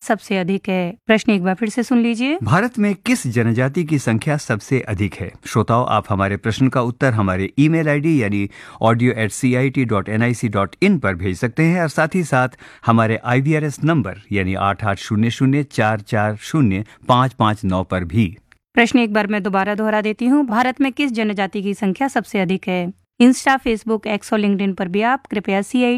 सबसे अधिक है? प्रश्न एक बार फिर से सुन लीजिए। भारत में किस जनजाति की संख्या सबसे अधिक है? श्रोताओं, आप हमारे प्रश्न का उत्तर हमारे ईमेल आईडी यानी audio@cit.nic.in पर भेज सकते हैं और साथ ही साथ हमारे IVRS नंबर यानी 8800440559 पर भी। प्रश्न एक बार मैं दोबारा दोहरा देती हूँ। भारत में किस जनजाति की संख्या सबसे अधिक है? इंस्टा, फेसबुक, एक्स और लिंक्डइन पर भी आप कृपया CIT